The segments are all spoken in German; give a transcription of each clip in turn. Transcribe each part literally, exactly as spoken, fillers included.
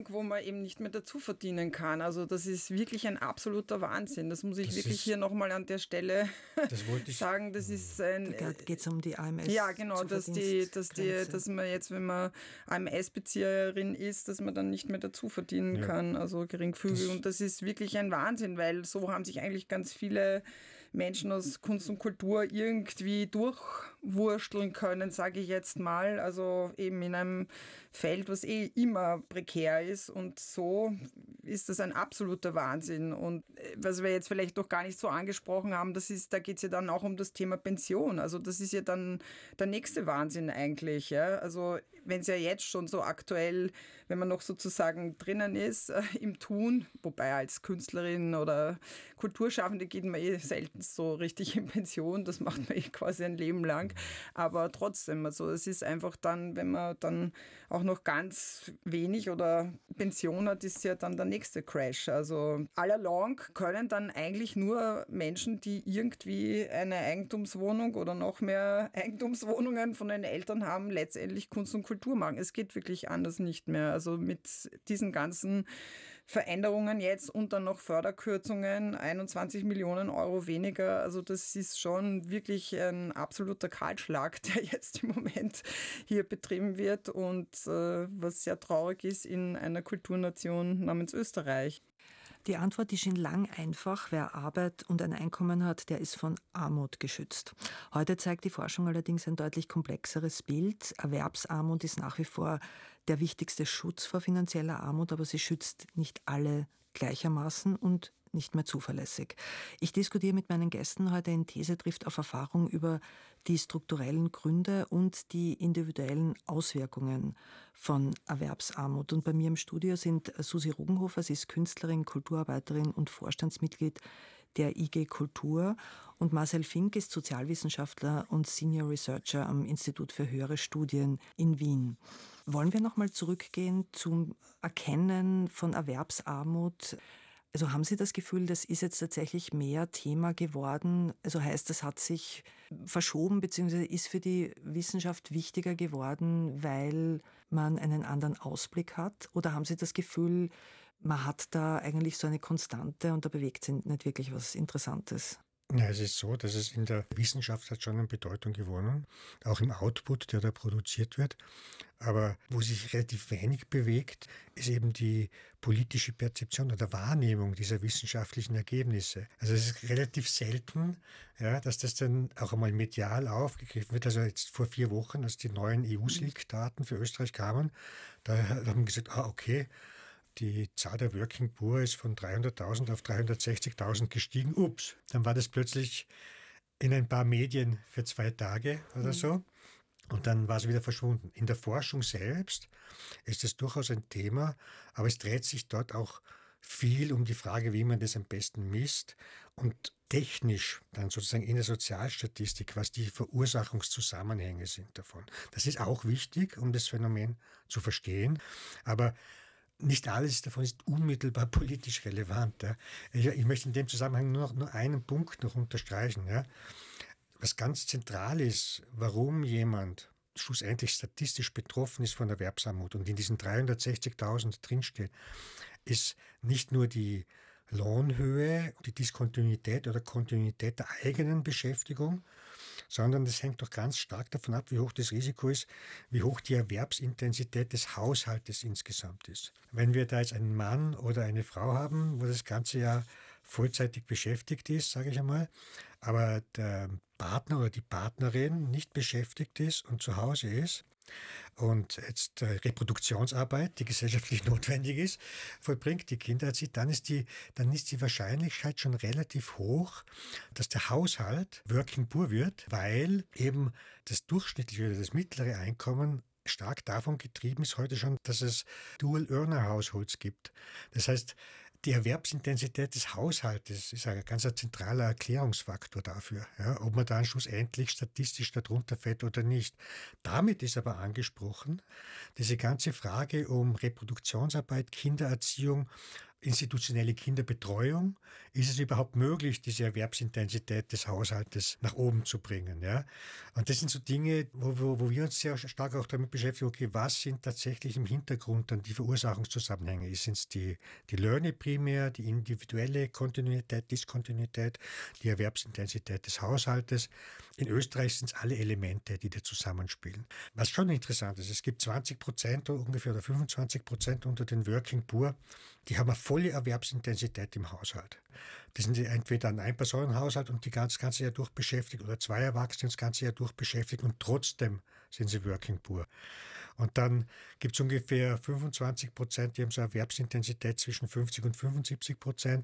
wo man eben nicht mehr dazu verdienen kann. Also das ist wirklich ein absoluter Wahnsinn. Das muss ich Das wirklich ist, hier nochmal an der Stelle das wollte ich, sagen. Das ist ein... Da geht es um die A M S. Ja, genau, dass, die, dass, die, dass man jetzt, wenn man A M S-Bezieherin ist, dass man dann nicht mehr dazu verdienen ja. kann, also geringfügig. Das und das ist wirklich ein Wahnsinn, weil so haben sich eigentlich ganz viele Menschen aus Kunst und Kultur irgendwie durchwursteln können, sage ich jetzt mal. Also eben in einem Feld, was eh immer prekär ist. Und so ist das ein absoluter Wahnsinn. Und was wir jetzt vielleicht noch gar nicht so angesprochen haben, das ist, da geht es ja dann auch um das Thema Pension. Also das ist ja dann der nächste Wahnsinn eigentlich. Ja? Also wenn es ja jetzt schon so aktuell, wenn man noch sozusagen drinnen ist äh, im Tun, wobei als Künstlerin oder Kulturschaffende geht man eh selten so richtig in Pension, das macht man eh quasi ein Leben lang. Aber trotzdem, also es ist einfach dann, wenn man dann auch noch ganz wenig oder Pension hat, ist ja dann der nächste Crash. Also all along können dann eigentlich nur Menschen, die irgendwie eine Eigentumswohnung oder noch mehr Eigentumswohnungen von den Eltern haben, letztendlich Kunst und Kultur machen. Es geht wirklich anders nicht mehr. Also mit diesen ganzen Veränderungen jetzt und dann noch Förderkürzungen, einundzwanzig Millionen Euro weniger. Also das ist schon wirklich ein absoluter Kahlschlag, der jetzt im Moment hier betrieben wird und äh, was sehr traurig ist in einer Kulturnation namens Österreich. Die Antwort ist in lang einfach. Wer Arbeit und ein Einkommen hat, der ist von Armut geschützt. Heute zeigt die Forschung allerdings ein deutlich komplexeres Bild. Erwerbsarmut ist nach wie vor der wichtigste Schutz vor finanzieller Armut, aber sie schützt nicht alle gleichermaßen und nicht mehr zuverlässig. Ich diskutiere mit meinen Gästen heute in These trifft auf Erfahrung über die strukturellen Gründe und die individuellen Auswirkungen von Erwerbsarmut. Und bei mir im Studio sind Susi Rugenhofer, sie ist Künstlerin, Kulturarbeiterin und Vorstandsmitglied der I G Kultur, und Marcel Fink ist Sozialwissenschaftler und Senior Researcher am Institut für höhere Studien in Wien. Wollen wir nochmal zurückgehen zum Erkennen von Erwerbsarmut? Also haben Sie das Gefühl, das ist jetzt tatsächlich mehr Thema geworden? Also heißt, das hat sich verschoben bzw. ist für die Wissenschaft wichtiger geworden, weil man einen anderen Ausblick hat? Oder haben Sie das Gefühl, man hat da eigentlich so eine Konstante und da bewegt sich nicht wirklich was Interessantes? Ja, es ist so, dass es in der Wissenschaft hat schon an Bedeutung gewonnen, auch im Output, der da produziert wird. Aber wo sich relativ wenig bewegt, ist eben die politische Perzeption oder Wahrnehmung dieser wissenschaftlichen Ergebnisse. Also es ist relativ selten, ja, dass das dann auch einmal medial aufgegriffen wird. Also jetzt vor vier Wochen, als die neuen E U-S I L C-Daten für Österreich kamen, da haben wir gesagt, ah, okay, die Zahl der Working Poor ist von dreihunderttausend auf dreihundertsechzigtausend gestiegen. Ups, dann war das plötzlich in ein paar Medien für zwei Tage oder mhm. so. Und dann war es wieder verschwunden. In der Forschung selbst ist es durchaus ein Thema, aber es dreht sich dort auch viel um die Frage, wie man das am besten misst und technisch dann sozusagen in der Sozialstatistik, was die Verursachungszusammenhänge sind davon. Das ist auch wichtig, um das Phänomen zu verstehen, aber nicht alles davon ist unmittelbar politisch relevant. Ja. Ich, ich möchte in dem Zusammenhang nur noch nur einen Punkt noch unterstreichen. Ja. Was ganz zentral ist, warum jemand schlussendlich statistisch betroffen ist von Erwerbsarmut und in diesen dreihundertsechzigtausend drinsteht, ist nicht nur die Lohnhöhe, die Diskontinuität oder Kontinuität der eigenen Beschäftigung, sondern das hängt doch ganz stark davon ab, wie hoch das Risiko ist, wie hoch die Erwerbsintensität des Haushaltes insgesamt ist. Wenn wir da jetzt einen Mann oder eine Frau haben, wo das ganze Jahr vollzeitig beschäftigt ist, sage ich einmal, aber der Partner oder die Partnerin nicht beschäftigt ist und zu Hause ist, und jetzt äh, Reproduktionsarbeit, die gesellschaftlich notwendig ist, vollbringt, die Kinder erzieht, dann ist die, dann ist die Wahrscheinlichkeit schon relativ hoch, dass der Haushalt working poor wird, weil eben das durchschnittliche oder das mittlere Einkommen stark davon getrieben ist heute schon, dass es Dual-Earner-Households gibt. Das heißt, die Erwerbsintensität des Haushaltes ist ein ganz zentraler Erklärungsfaktor dafür, ja, ob man dann schlussendlich statistisch darunter fällt oder nicht. Damit ist aber angesprochen, diese ganze Frage um Reproduktionsarbeit, Kindererziehung institutionelle Kinderbetreuung ist es überhaupt möglich, diese Erwerbsintensität des Haushaltes nach oben zu bringen. Ja? Und das sind so Dinge, wo, wo, wo wir uns sehr stark auch damit beschäftigen, okay, was sind tatsächlich im Hintergrund dann die Verursachungszusammenhänge? Sind es die, die Löhne primär, die individuelle Kontinuität, Diskontinuität, die Erwerbsintensität des Haushaltes? In Österreich sind es alle Elemente, die da zusammenspielen. Was schon interessant ist, es gibt zwanzig Prozent ungefähr oder fünfundzwanzig Prozent unter den Working Poor, die haben eine volle Erwerbsintensität im Haushalt. Das sind entweder ein Ein-Personen-Haushalt und die das ganze Jahr durch beschäftigt oder zwei Erwachsene das ganze Jahr durch beschäftigt und trotzdem sind sie Working Poor. Und dann gibt es ungefähr fünfundzwanzig Prozent, die haben so eine Erwerbsintensität zwischen fünfzig und fünfundsiebzig Prozent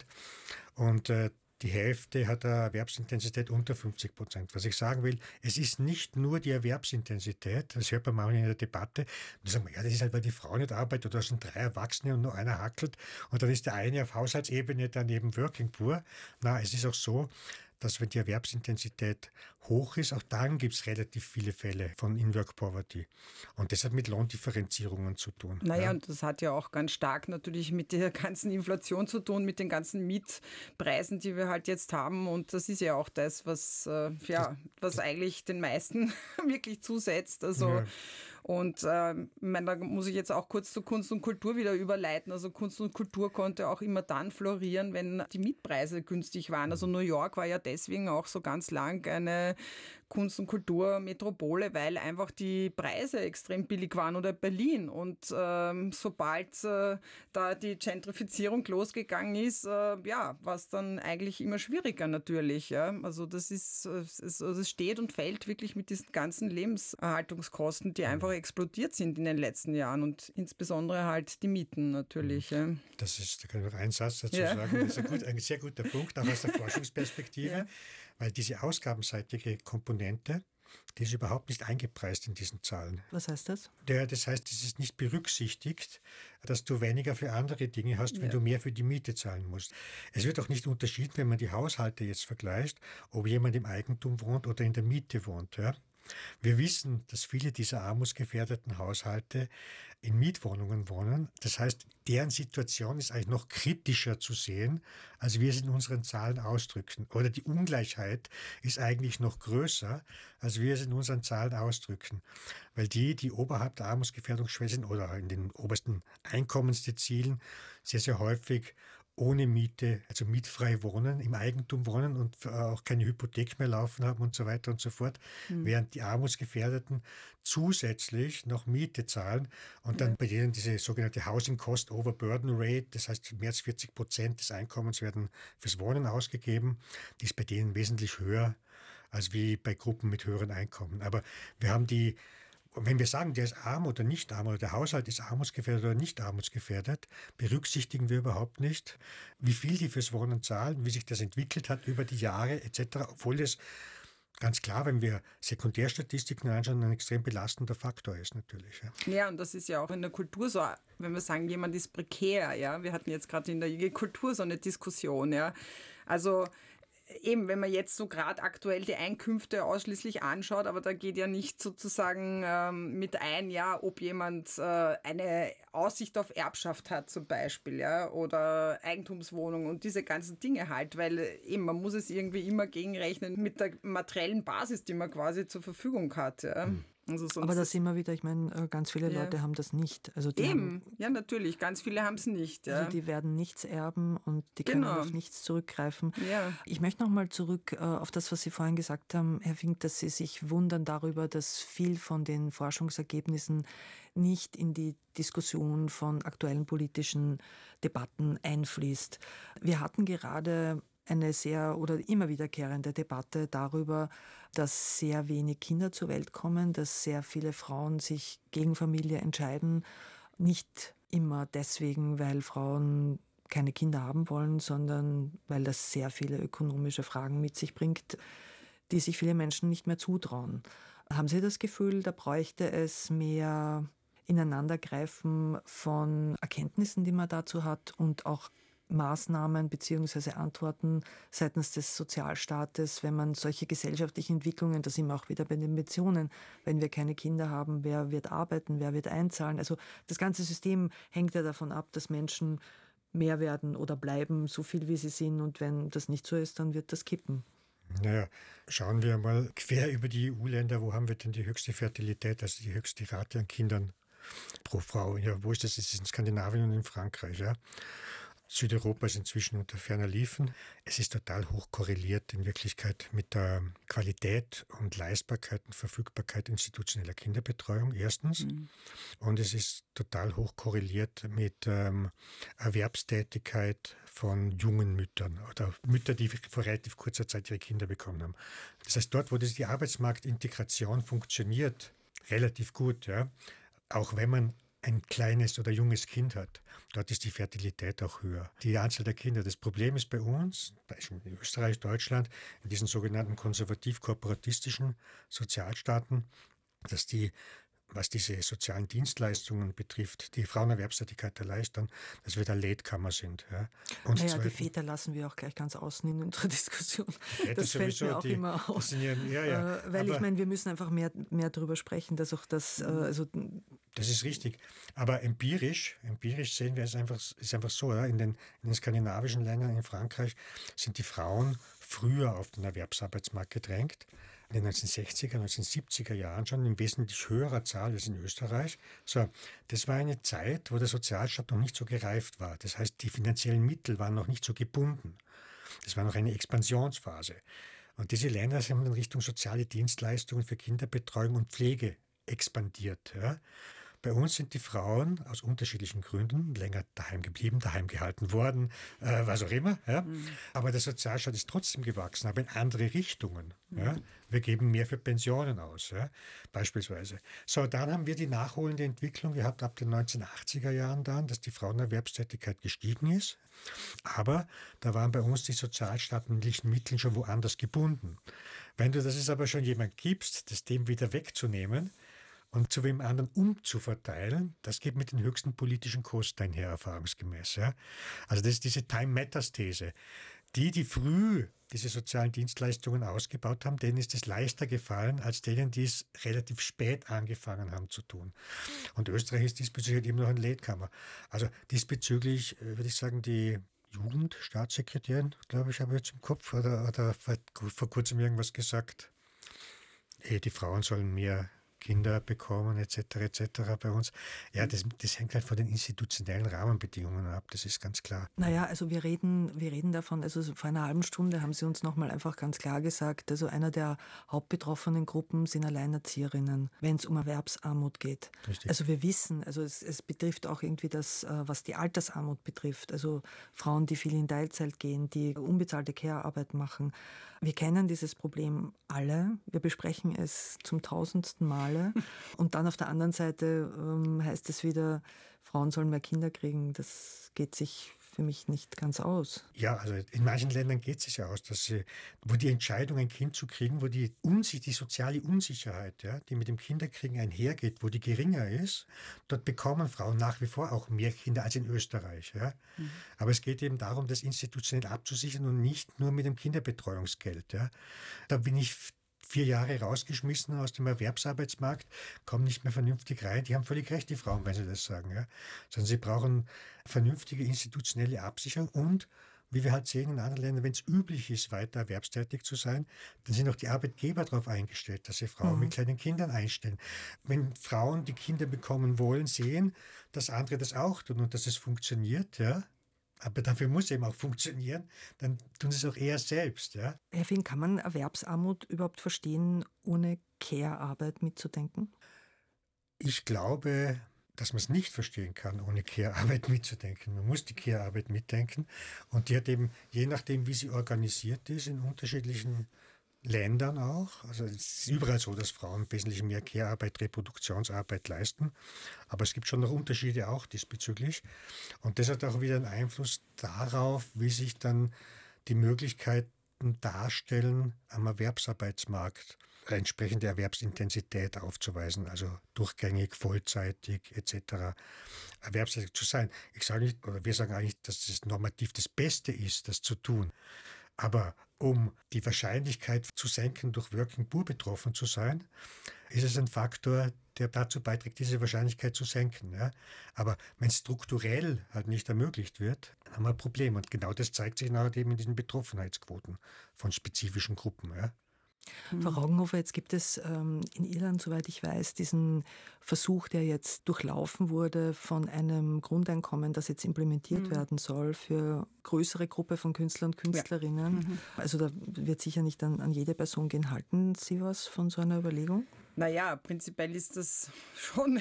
und äh, die Hälfte hat eine Erwerbsintensität unter fünfzig Prozent. Was ich sagen will, es ist nicht nur die Erwerbsintensität, das hört man manchmal in der Debatte, da sagen wir, ja, das ist halt, weil die Frau nicht arbeitet oder da sind drei Erwachsene und nur einer hackelt und dann ist der eine auf Haushaltsebene dann eben Working Poor. Na, es ist auch so, dass wenn die Erwerbsintensität hoch ist, auch dann gibt es relativ viele Fälle von In-Work-Poverty. Und das hat mit Lohndifferenzierungen zu tun. Naja, ja. Und das hat ja auch ganz stark natürlich mit der ganzen Inflation zu tun, mit den ganzen Mietpreisen, die wir halt jetzt haben. Und das ist ja auch das, was, äh, ja, was eigentlich den meisten wirklich zusetzt. Also ja. Und äh, ich meine, da muss ich jetzt auch kurz zu Kunst und Kultur wieder überleiten. Also Kunst und Kultur konnte auch immer dann florieren, wenn die Mietpreise günstig waren. Also New York war ja deswegen auch so ganz lang eine Kunst- und Kulturmetropole, weil einfach die Preise extrem billig waren, oder Berlin. Und ähm, sobald äh, da die Gentrifizierung losgegangen ist, äh, ja, war es dann eigentlich immer schwieriger natürlich. Ja? Also das ist, es, also es steht und fällt wirklich mit diesen ganzen Lebenserhaltungskosten, die einfach explodiert sind in den letzten Jahren und insbesondere halt die Mieten natürlich. Ja. Das ist, da kann ich noch einen Satz dazu ja. sagen, das ist ein, gut, ein sehr guter Punkt, auch aus der Forschungsperspektive. Ja. Weil diese ausgabenseitige Komponente, die ist überhaupt nicht eingepreist in diesen Zahlen. Was heißt das? Der, das heißt, es ist nicht berücksichtigt, dass du weniger für andere Dinge hast, wenn ja. du mehr für die Miete zahlen musst. Es wird auch nicht unterschieden, wenn man die Haushalte jetzt vergleicht, ob jemand im Eigentum wohnt oder in der Miete wohnt. Ja? Wir wissen, dass viele dieser armutsgefährdeten Haushalte in Mietwohnungen wohnen. Das heißt, deren Situation ist eigentlich noch kritischer zu sehen, als wir es in unseren Zahlen ausdrücken. Oder die Ungleichheit ist eigentlich noch größer, als wir es in unseren Zahlen ausdrücken. Weil die, die oberhalb der Armutsgefährdungsschwelle sind oder in den obersten Einkommensdezilen, sehr, sehr häufig ohne Miete, also mietfrei wohnen, im Eigentum wohnen und auch keine Hypothek mehr laufen haben und so weiter und so fort, mhm. während die Armutsgefährdeten zusätzlich noch Miete zahlen und dann ja. bei denen diese sogenannte Housing Cost Overburden Rate, das heißt mehr als vierzig Prozent des Einkommens werden fürs Wohnen ausgegeben, die ist bei denen wesentlich höher als wie bei Gruppen mit höheren Einkommen. Aber wir haben die wenn wir sagen, der ist arm oder nicht arm oder der Haushalt ist armutsgefährdet oder nicht armutsgefährdet, berücksichtigen wir überhaupt nicht, wie viel die fürs Wohnen zahlen, wie sich das entwickelt hat über die Jahre et cetera. Obwohl das ganz klar, wenn wir Sekundärstatistiken anschauen, ein extrem belastender Faktor ist natürlich. Ja. ja, und das ist ja auch in der Kultur so, wenn wir sagen, jemand ist prekär. Ja, wir hatten jetzt gerade in der I G Kultur so eine Diskussion. Ja, also eben, wenn man jetzt so gerade aktuell die Einkünfte ausschließlich anschaut, aber da geht ja nicht sozusagen ähm, mit ein, ja, ob jemand äh, eine Aussicht auf Erbschaft hat zum Beispiel, ja, oder Eigentumswohnung und diese ganzen Dinge halt, weil eben, man muss es irgendwie immer gegenrechnen mit der materiellen Basis, die man quasi zur Verfügung hat, ja. Hm. Also aber da sind wir wieder, ich meine, ganz viele ja. Leute haben das nicht. Also die Eben, haben, ja natürlich, ganz viele haben es nicht. Ja. Also die werden nichts erben und die können genau. auf nichts zurückgreifen. Ja. Ich möchte noch mal zurück äh, auf das, was Sie vorhin gesagt haben, Herr Fink, dass Sie sich wundern darüber, dass viel von den Forschungsergebnissen nicht in die Diskussion von aktuellen politischen Debatten einfließt. Wir hatten gerade eine sehr oder immer wiederkehrende Debatte darüber, dass sehr wenig Kinder zur Welt kommen, dass sehr viele Frauen sich gegen Familie entscheiden. Nicht immer deswegen, weil Frauen keine Kinder haben wollen, sondern weil das sehr viele ökonomische Fragen mit sich bringt, die sich viele Menschen nicht mehr zutrauen. Haben Sie das Gefühl, da bräuchte es mehr Ineinandergreifen von Erkenntnissen, die man dazu hat und auch Maßnahmen bzw. Antworten seitens des Sozialstaates, wenn man solche gesellschaftlichen Entwicklungen, da sind wir auch wieder bei den Pensionen, wenn wir keine Kinder haben, wer wird arbeiten, wer wird einzahlen. Also das ganze System hängt ja davon ab, dass Menschen mehr werden oder bleiben, so viel wie sie sind. Und wenn das nicht so ist, dann wird das kippen. Naja, schauen wir mal quer über die E U-Länder, wo haben wir denn die höchste Fertilität, also die höchste Rate an Kindern pro Frau? Ja, wo ist das? Das ist in Skandinavien und in Frankreich. Ja. Südeuropa ist inzwischen unter ferner Liefen. Es ist total hoch korreliert in Wirklichkeit mit der Qualität und Leistbarkeit und Verfügbarkeit institutioneller Kinderbetreuung, erstens. Mhm. Und es ist total hoch korreliert mit ähm, Erwerbstätigkeit von jungen Müttern oder Mütter, die vor relativ kurzer Zeit ihre Kinder bekommen haben. Das heißt, dort, wo das die Arbeitsmarktintegration funktioniert, relativ gut, ja, auch wenn man ein kleines oder junges Kind hat, dort ist die Fertilität auch höher. Die Anzahl der Kinder. Das Problem ist bei uns, in Österreich, Deutschland, in diesen sogenannten konservativ-kooperatistischen Sozialstaaten, dass die, was diese sozialen Dienstleistungen betrifft, die Frauenerwerbstätigkeit erleichtern, dass wir da Latecomer sind. Ja. Und naja, die Väter lassen wir auch gleich ganz außen in unserer Diskussion. Ja, das fällt sowieso, mir auch die, immer auf. Ja, ja, ja. Äh, weil ich meine, wir müssen einfach mehr, mehr darüber sprechen, dass auch das... Äh, also das ist richtig. Aber empirisch, empirisch sehen wir es einfach, ist einfach so, ja, in, den, in den skandinavischen Ländern, in Frankreich, sind die Frauen früher auf den Erwerbsarbeitsmarkt gedrängt. In den neunzehnhundertsechziger, neunzehnhundertsiebziger Jahren schon in wesentlich höherer Zahl als in Österreich. So, das war eine Zeit, wo der Sozialstaat noch nicht so gereift war. Das heißt, die finanziellen Mittel waren noch nicht so gebunden. Das war noch eine Expansionsphase. Und diese Länder sind in Richtung soziale Dienstleistungen für Kinderbetreuung und Pflege expandiert. Ja. Bei uns sind die Frauen aus unterschiedlichen Gründen länger daheim geblieben, daheim gehalten worden, äh, was auch immer. Ja. Mhm. Aber der Sozialstaat ist trotzdem gewachsen, aber in andere Richtungen. Mhm. Ja. Wir geben mehr für Pensionen aus, ja, beispielsweise. So, dann haben wir die nachholende Entwicklung gehabt ab den neunzehnhundertachtziger Jahren dann, dass die Frauenerwerbstätigkeit gestiegen ist. Aber da waren bei uns die sozialstaatlichen Mittel schon woanders gebunden. Wenn du das jetzt aber schon jemand gibst, das dem wieder wegzunehmen, und zu wem anderen umzuverteilen, das geht mit den höchsten politischen Kosten einher, erfahrungsgemäß. Ja? Also das ist diese Time-Matters-These. Die, die früh diese sozialen Dienstleistungen ausgebaut haben, denen ist es leichter gefallen, als denen, die es relativ spät angefangen haben zu tun. Und Österreich ist diesbezüglich eben noch ein Latecomer. Also diesbezüglich würde ich sagen, die Jugendstaatssekretärin, glaube ich, habe ich jetzt im Kopf, oder, oder vor kurzem irgendwas gesagt, die Frauen sollen mehr Kinder bekommen, et cetera et cetera bei uns. Ja, das, das hängt halt von den institutionellen Rahmenbedingungen ab, das ist ganz klar. Naja, also wir reden, wir reden davon, also vor einer halben Stunde haben Sie uns nochmal einfach ganz klar gesagt, also einer der hauptbetroffenen Gruppen sind Alleinerzieherinnen, wenn es um Erwerbsarmut geht. Richtig. Also wir wissen, also es, es betrifft auch irgendwie das, was die Altersarmut betrifft, also Frauen, die viel in Teilzeit gehen, die unbezahlte Care-Arbeit machen. Wir kennen dieses Problem alle, wir besprechen es zum tausendsten Male und dann auf der anderen Seite ähm, heißt es wieder, Frauen sollen mehr Kinder kriegen, das geht sich für mich nicht ganz aus. Ja, also in manchen Ländern geht es sich ja aus, dass sie, wo die Entscheidung, ein Kind zu kriegen, wo die, Unsi- die soziale Unsicherheit, ja, die mit dem Kinderkriegen einhergeht, wo die geringer ist, dort bekommen Frauen nach wie vor auch mehr Kinder als in Österreich. Ja. Mhm. Aber es geht eben darum, das institutionell abzusichern und nicht nur mit dem Kinderbetreuungsgeld. Ja. Da bin ich vier Jahre rausgeschmissen aus dem Erwerbsarbeitsmarkt, kommen nicht mehr vernünftig rein. Die haben völlig recht, die Frauen, wenn sie das sagen. Ja. Sondern sie brauchen vernünftige institutionelle Absicherung und, wie wir halt sehen in anderen Ländern, wenn es üblich ist, weiter erwerbstätig zu sein, dann sind auch die Arbeitgeber darauf eingestellt, dass sie Frauen mhm. mit kleinen Kindern einstellen. Wenn Frauen, die Kinder bekommen wollen, sehen, dass andere das auch tun und dass es funktioniert, ja, aber dafür muss es eben auch funktionieren, dann tun sie es auch eher selbst. Ja? Herr Fink, kann man Erwerbsarmut überhaupt verstehen, ohne Care-Arbeit mitzudenken? Ich glaube, dass man es nicht verstehen kann, ohne Care-Arbeit mitzudenken. Man muss die Care-Arbeit mitdenken und die hat eben, je nachdem, wie sie organisiert ist, in unterschiedlichen Ländern auch. Also es ist überall so, dass Frauen wesentlich mehr Care-Arbeit, Reproduktionsarbeit leisten. Aber es gibt schon noch Unterschiede auch diesbezüglich. Und das hat auch wieder einen Einfluss darauf, wie sich dann die Möglichkeiten darstellen, am Erwerbsarbeitsmarkt eine entsprechende Erwerbsintensität aufzuweisen, also durchgängig, vollzeitig et cetera erwerbstätig zu sein. Ich sage nicht, oder wir sagen eigentlich, dass das normativ das Beste ist, das zu tun. Aber um die Wahrscheinlichkeit zu senken, durch Working Poor betroffen zu sein, ist es ein Faktor, der dazu beiträgt, diese Wahrscheinlichkeit zu senken. Ja. Aber wenn es strukturell halt nicht ermöglicht wird, dann haben wir ein Problem. Und genau das zeigt sich nachher eben in diesen Betroffenheitsquoten von spezifischen Gruppen. Ja. Frau Raugenhofer, jetzt gibt es ähm, in Irland, soweit ich weiß, diesen Versuch, der jetzt durchlaufen wurde von einem Grundeinkommen, das jetzt implementiert mhm. werden soll für größere Gruppe von Künstlern und Künstlerinnen. Ja. Mhm. Also da wird sicher nicht an, an jede Person gehen. Halten Sie was von so einer Überlegung? Naja, prinzipiell ist das schon...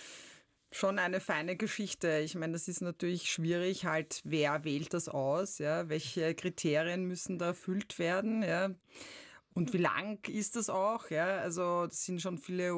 Schon eine feine Geschichte. Ich meine, das ist natürlich schwierig, halt, wer wählt das aus, ja? Welche Kriterien müssen da erfüllt werden, ja? Und wie lang ist das auch? Ja? Also das sind schon viele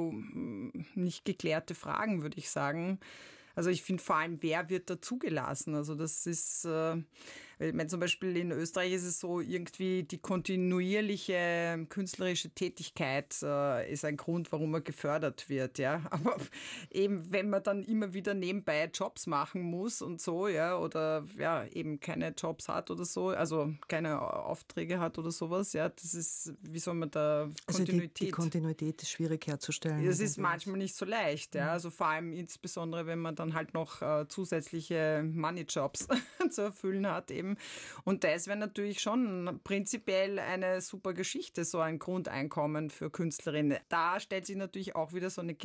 nicht geklärte Fragen, würde ich sagen. Also ich finde vor allem, wer wird da zugelassen? Also das ist, äh, ich meine, zum Beispiel in Österreich ist es so, irgendwie die kontinuierliche künstlerische Tätigkeit äh, ist ein Grund, warum man gefördert wird. Ja? Aber eben, wenn man dann immer wieder nebenbei Jobs machen muss und so, ja, oder ja, eben keine Jobs hat oder so, also keine Aufträge hat oder sowas, ja, das ist, wie soll man da Kontinuität... Also die, die Kontinuität ist schwierig herzustellen. Es ist manchmal nicht so leicht, ja, also vor allem insbesondere, wenn man dann halt noch äh, zusätzliche Money-Jobs zu erfüllen hat eben. Und das wäre natürlich schon prinzipiell eine super Geschichte, so ein Grundeinkommen für Künstlerinnen. Da stellt sich natürlich auch wieder so eine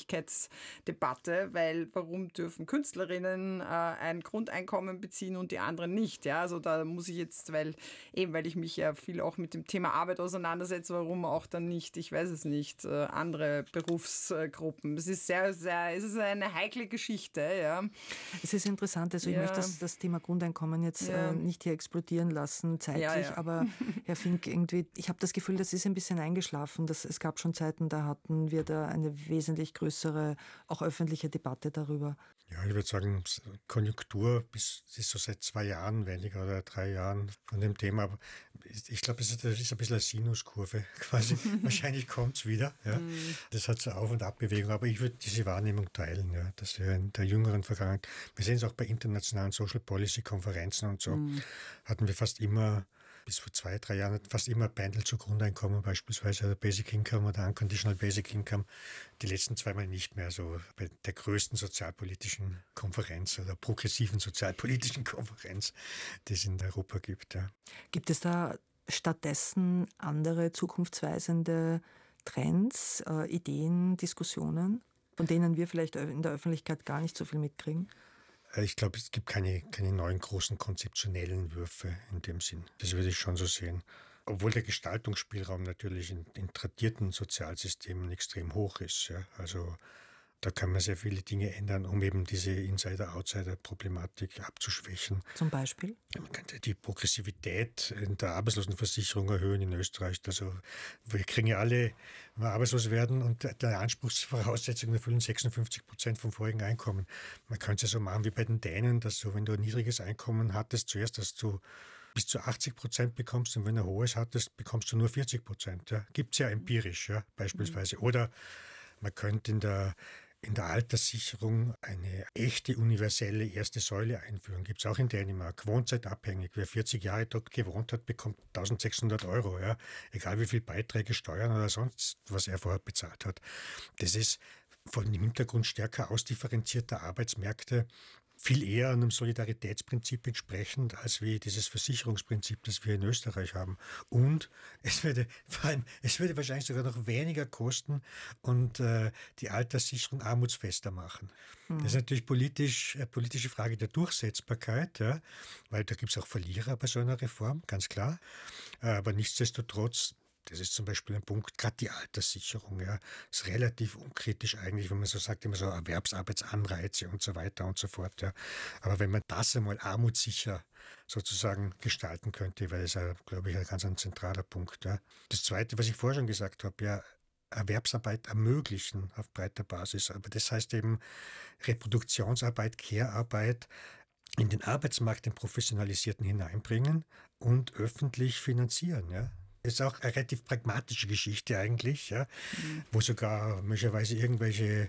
Gerechtigkeitsdebatte, weil warum dürfen Künstlerinnen äh, ein Grundeinkommen beziehen und die anderen nicht? Ja, also da muss ich jetzt, weil eben, weil ich mich ja viel auch mit dem Thema Arbeit auseinandersetze, warum auch dann nicht, ich weiß es nicht, äh, andere Berufsgruppen. Es ist sehr, sehr, es ist eine heikle Geschichte. Ja. Es ist interessant, also ich ja. möchte das, das Thema Grundeinkommen jetzt ja. äh, nicht hier explodieren lassen zeitlich, ja, ja. aber Herr Fink, irgendwie, ich habe das Gefühl, das ist ein bisschen eingeschlafen. Das, es gab schon Zeiten, da hatten wir da eine wesentlich größere, auch öffentliche Debatte darüber. Ja, ich würde sagen, Konjunktur bis, ist so seit zwei Jahren weniger oder drei Jahren von dem Thema. Aber ich glaube, es ist, das ist ein bisschen eine Sinuskurve quasi. Wahrscheinlich kommt es wieder. Ja. Mm. Das hat so Auf- und Abbewegung. Aber ich würde diese Wahrnehmung teilen, ja, dass wir in der jüngeren Vergangenheit, wir sehen es auch bei internationalen Social Policy Konferenzen und so, mm. hatten wir fast immer, bis vor zwei, drei Jahren, fast immer Pendel zu Grundeinkommen, beispielsweise oder Basic Income oder Unconditional Basic Income. Die letzten zweimal nicht mehr, so bei der größten sozialpolitischen Konferenz oder progressiven sozialpolitischen Konferenz, die es in Europa gibt. Ja. Gibt es da stattdessen andere zukunftsweisende Trends, äh, Ideen, Diskussionen, von denen wir vielleicht in der Öffentlichkeit gar nicht so viel mitkriegen? Ich glaube, es gibt keine, keine neuen großen konzeptionellen Würfe in dem Sinn. Das würde ich schon so sehen. Obwohl der Gestaltungsspielraum natürlich in, in tradierten Sozialsystemen extrem hoch ist. Ja. Also da kann man sehr viele Dinge ändern, um eben diese Insider-Outsider-Problematik abzuschwächen. Zum Beispiel? Man könnte die Progressivität in der Arbeitslosenversicherung erhöhen in Österreich. Also wir kriegen ja alle, wenn wir arbeitslos werden und der Anspruchsvoraussetzungen erfüllen sechsundfünfzig Prozent vom vorigen Einkommen. Man könnte es ja so machen wie bei den Dänen, dass du, wenn du ein niedriges Einkommen hattest, zuerst, dass du bis zu achtzig Prozent bekommst und wenn du ein hohes hattest, bekommst du nur vierzig Prozent. Ja. Gibt es ja empirisch, ja, beispielsweise. Mhm. Oder man könnte in der In der Alterssicherung eine echte universelle erste Säule einführen. Gibt es auch in Dänemark. Wohnseitabhängig. Wer vierzig Jahre dort gewohnt hat, bekommt eintausendsechshundert Euro. Ja? Egal wie viel Beiträge, Steuern oder sonst, was er vorher bezahlt hat. Das ist vor dem Hintergrund stärker ausdifferenzierter Arbeitsmärkte viel eher einem Solidaritätsprinzip entsprechend, als wie dieses Versicherungsprinzip, das wir in Österreich haben. Und es würde vor allem, es würde wahrscheinlich sogar noch weniger kosten und äh, die Alterssicherung armutsfester machen. Mhm. Das ist natürlich politisch, eine politische Frage der Durchsetzbarkeit, ja, weil da gibt es auch Verlierer bei so einer Reform, ganz klar. Aber nichtsdestotrotz, das ist zum Beispiel ein Punkt, gerade die Alterssicherung, ja, ist relativ unkritisch eigentlich, wenn man so sagt, immer so Erwerbsarbeitsanreize und so weiter und so fort. Ja. Aber wenn man das einmal armutssicher sozusagen gestalten könnte, wäre das, ja, glaube ich, ein ganz ein zentraler Punkt. Ja. Das Zweite, was ich vorher schon gesagt habe, ja, Erwerbsarbeit ermöglichen auf breiter Basis. Aber das heißt eben Reproduktionsarbeit, Care-Arbeit in den Arbeitsmarkt, den Professionalisierten hineinbringen und öffentlich finanzieren, ja. Das ist auch eine relativ pragmatische Geschichte eigentlich, ja, mhm. wo sogar möglicherweise irgendwelche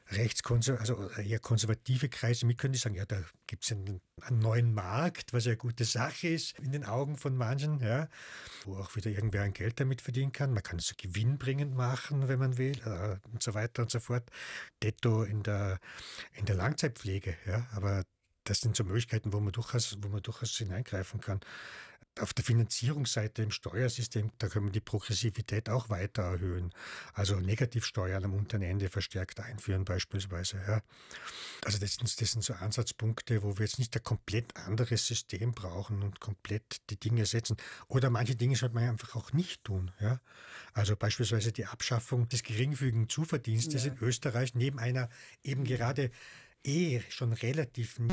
rechtskonser also eher konservative Kreise mit, können die sagen, ja, da gibt es einen, einen neuen Markt, was ja eine gute Sache ist in den Augen von manchen, ja, wo auch wieder irgendwer ein Geld damit verdienen kann. Man kann es gewinnbringend machen, wenn man will, äh, und so weiter und so fort. Detto in der, in der Langzeitpflege, ja, aber das sind so Möglichkeiten, wo man durchaus, wo man durchaus hineingreifen kann. Auf der Finanzierungsseite im Steuersystem, da können wir die Progressivität auch weiter erhöhen. Also Negativsteuern am unteren Ende verstärkt einführen beispielsweise. Ja. Also das sind, das sind so Ansatzpunkte, wo wir jetzt nicht ein komplett anderes System brauchen und komplett die Dinge setzen. Oder manche Dinge sollte man einfach auch nicht tun. Ja. Also beispielsweise die Abschaffung des geringfügigen Zuverdienstes ja. in Österreich neben einer eben gerade eh schon relativ